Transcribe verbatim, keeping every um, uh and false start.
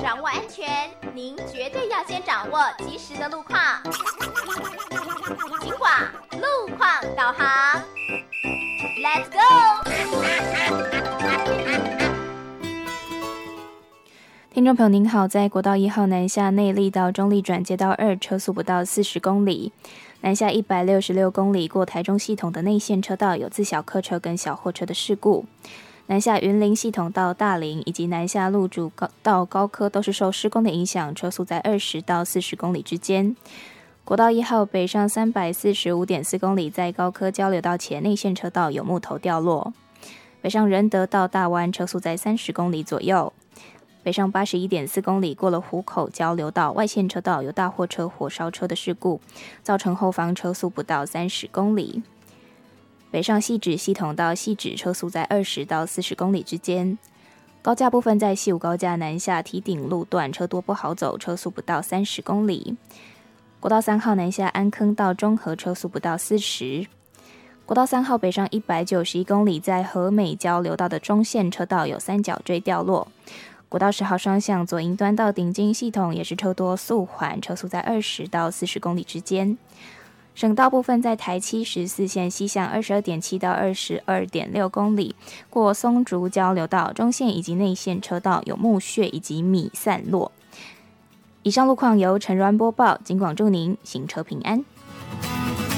掌握安全，您绝对要先掌握及时的路况。警广路况导航 ，Let's go！ 听众朋友您好，在国道一号南下内坜到中坜转接道二，车速不到四十公里。南下一百六十六公里过台中系统的内线车道有自小客车跟小货车的事故。南下云林系统到大林以及南下路主到高科都是受施工的影响，车速在二十到四十公里之间。国道一号北上三百四十五点四公里，在高科交流道前内线车道有木头掉落。北上仁德到大湾车速在三十公里左右。北上八十一点四公里过了湖口交流道外线车道有大货车火烧车的事故，造成后方车速不到三十公里。北上汐止系统到汐止车速在二十到四十公里之间。高架部分在西武高架南下堤顶路段车多不好走，车速不到三十公里。国道三号南下安坑到中和车速不到四十。国道三号北上一百九十一公里，在和美交流道的中线车道有三角锥掉落。国道十号双向左营端到顶金系统也是车多速缓，车速在二十到四十公里之间。省道部分在台七十四线西向二十二点七到二十二点六公里，过松竹交流道中线以及内线车道有木屑以及米散落。以上路况由陈鸾播报，警广祝您行车平安。